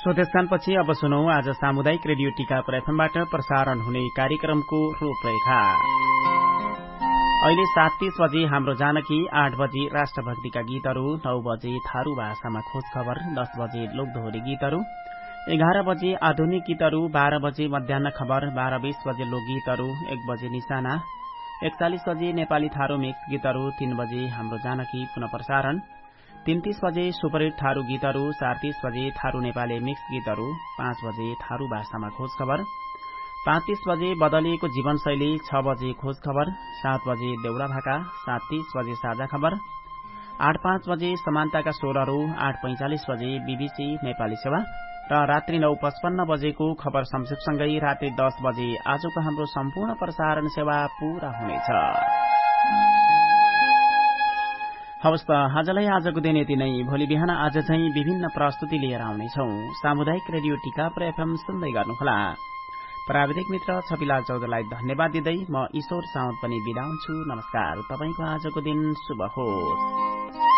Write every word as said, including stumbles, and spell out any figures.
स्वदेशकानपछि अब सुनौ आज सामुदायिक रेडियो टीकापुर एफएमबाट प्रसारण हुने कार्यक्रमको रूपरेखा। अहिले सात तीस बजे हाम्रो जानकी, आठ बजे राष्ट्रभक्तिका गीतहरू, नौ बजे थारू भाषामा खोज खबर, दस बजे लोकदोहोरी गीतहरू, एघार बजे आधुनिक गीतहरू, बाह्र बजे मध्याह्न खबर, बाह्र बीस बजे लोकगीतहरू, एक बजे निशाना, एकचालिस बजे नेपाली थारू मिक्स गीतहरू, तीन बजे हाम्रो जानकी पुनः प्रसारण, तीन तीस बजे सुपरहिट थारू गीतहरू, चार तीस बजे थारू नेपाली मिक्स गीतहरू, पाँच बजे थारू भाषामा खोज खबर, पाँच तीस बजे बदलिएको जीवनशैली, छ बजे खोज खबर, सात बजे देउरा भाका, सात तीस बजे साझा खबर, आठ पाँच बजे समानताका स्वरहरू, आठ पैंचालिस बजे बीबीसी नेपाली सेवा र रात्रि नौ पचपन्न बजेको खबर संक्षेपसँगै रात्रि दस बजे आजको हाम्रो सम्पूर्ण प्रसारण सेवा पूरा हुनेछ। हवस् त आजलाई आजको दिन यति नै। भोलि बिहान आज चाहिँ विभिन्न प्रस्तुति लिएर आउनेछौ। सामुदायिक रेडियो टीकापुर एफएम सुन्दै गर्नुहोला। प्राविधिक मित्र छपिलाल चौधरीलाई धन्यवाद दिँदै म ईश्वर साउन्द पनि बिदा हुन्छु। नमस्कार। तपाईको आजको दिन शुभ होस्।